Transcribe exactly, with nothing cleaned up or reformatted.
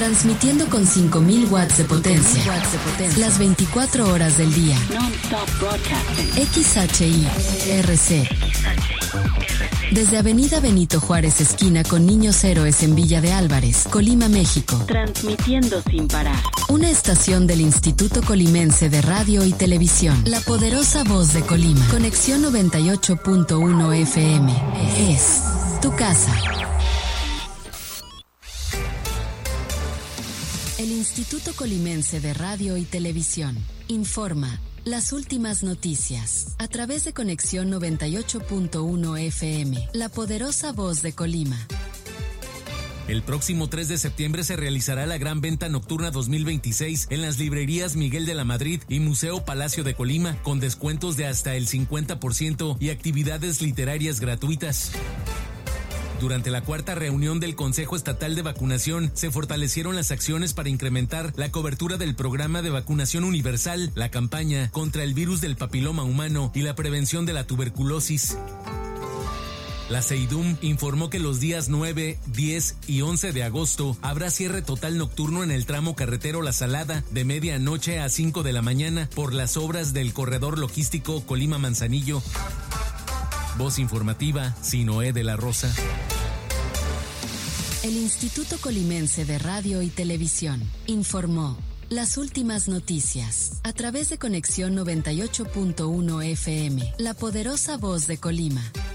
Transmitiendo con cinco mil watts de potencia. Las veinticuatro horas del día. X H I R C. Desde Avenida Benito Juárez, esquina con Niños Héroes en Villa de Álvarez, Colima, México. Transmitiendo sin parar. Una estación del Instituto Colimense de Radio y Televisión. La poderosa voz de Colima. Conexión noventa y ocho punto uno F M. Es tu casa. El Instituto Colimense de Radio y Televisión informa las últimas noticias a través de Conexión noventa y ocho punto uno F M, la poderosa voz de Colima. El próximo tres de septiembre se realizará la Gran Venta Nocturna dos mil veintiséis en las librerías Miguel de la Madrid y Museo Palacio de Colima, con descuentos de hasta el cincuenta por ciento y actividades literarias gratuitas. Durante la cuarta reunión del Consejo Estatal de Vacunación, se fortalecieron las acciones para incrementar la cobertura del programa de vacunación universal, la campaña contra el virus del papiloma humano y la prevención de la tuberculosis. La CEIDUM informó que los días nueve, diez y once de agosto habrá cierre total nocturno en el tramo carretero La Salada de medianoche a cinco de la mañana por las obras del corredor logístico Colima-Manzanillo. Voz informativa, Sinoé de la Rosa. El Instituto Colimense de Radio y Televisión informó las últimas noticias a través de Conexión noventa y ocho punto uno F M, la poderosa voz de Colima.